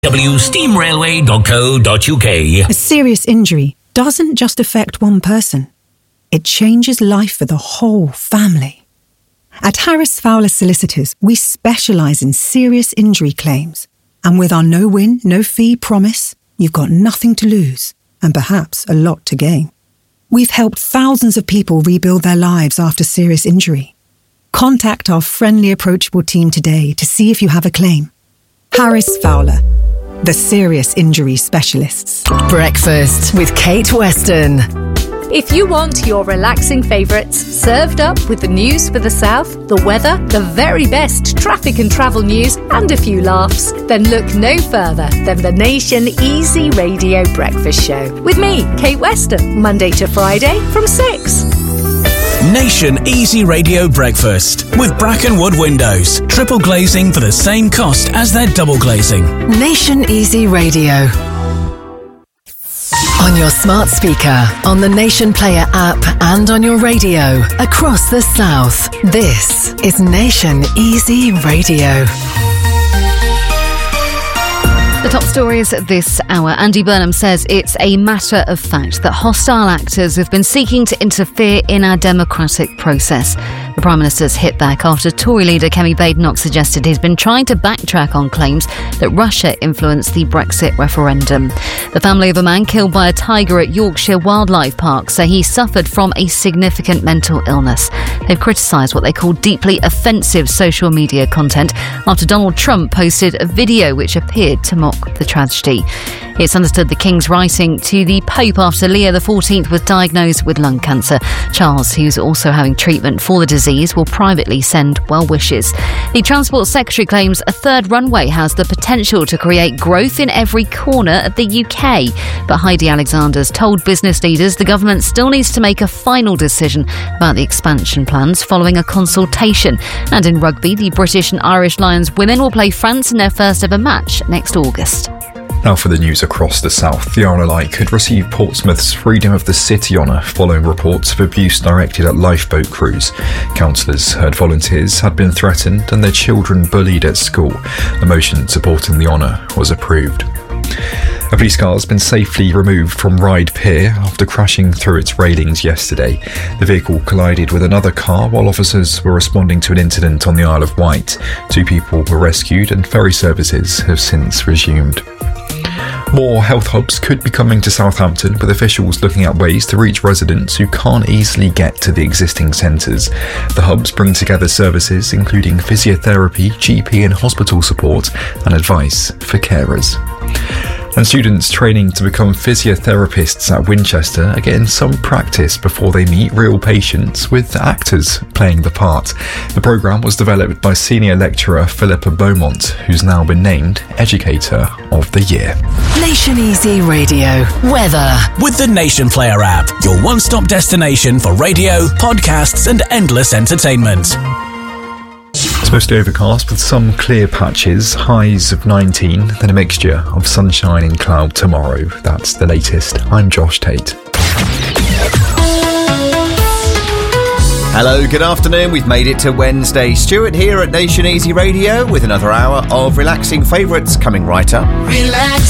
wsteamrailway.co.uk. A serious injury doesn't just affect one person. It changes life for the whole family. At Harris Fowler Solicitors, we specialise in serious injury claims. And with our no-win, no-fee promise, you've got nothing to lose and perhaps a lot to gain. We've helped thousands of people rebuild their lives after serious injury. Contact our friendly, approachable team today to see if you have a claim. Harris Fowler, the serious injury specialists. Breakfast with Kate Weston. If you want your relaxing favourites served up with the news for the South, the weather, the very best traffic and travel news, and a few laughs, then look no further than the Nation Easy Radio Breakfast Show. With me, Kate Weston, Monday to Friday from 6. Nation Easy Radio Breakfast with Brackenwood Windows. Triple glazing for the same cost as their double glazing. Nation Easy Radio. On your smart speaker, on the Nation Player app, and on your radio across the South. This is Nation Easy Radio. The top stories this hour. Andy Burnham says it's a matter of fact that hostile actors have been seeking to interfere in our democratic process. The Prime Minister's hit back after Tory leader Kemi Badenoch suggested he's been trying to backtrack on claims that Russia influenced the Brexit referendum. The family of a man killed by a tiger at Yorkshire Wildlife Park say he suffered from a significant mental illness. They've criticised what they call deeply offensive social media content after Donald Trump posted a video which appeared to mock the tragedy. It's understood the King's writing to the Pope after Leo XIV was diagnosed with lung cancer. Charles, who's also having treatment for the disease, will privately send well wishes. The Transport Secretary claims a third runway has the potential to create growth in every corner of the UK. But Heidi Alexander's told business leaders the government still needs to make a final decision about the expansion plans following a consultation. And in rugby, the British and Irish Lions women will play France in their first ever match next August. Now for the news across the South. The RLI could receive Portsmouth's Freedom of the City honour following reports of abuse directed at lifeboat crews. Councillors heard volunteers had been threatened and their children bullied at school. The motion supporting the honour was approved. A police car has been safely removed from Ryde Pier after crashing through its railings yesterday. The vehicle collided with another car while officers were responding to an incident on the Isle of Wight. 2 people were rescued and ferry services have since resumed. More health hubs could be coming to Southampton, with officials looking at ways to reach residents who can't easily get to the existing centres. The hubs bring together services including physiotherapy, GP and hospital support and advice for carers. And students training to become physiotherapists at Winchester are getting some practice before they meet real patients, with actors playing the part. The programme was developed by senior lecturer Philippa Beaumont, who's now been named Educator of the Year. Nation Easy Radio. Weather. With the Nation Player app, your one-stop destination for radio, podcasts and endless entertainment. It's mostly overcast with some clear patches, highs of 19, then a mixture of sunshine and cloud tomorrow. That's the latest. I'm Josh Tate. Hello, good afternoon. We've made it to Wednesday. Stuart here at Nation Easy Radio with another hour of relaxing favourites coming right up. Relax.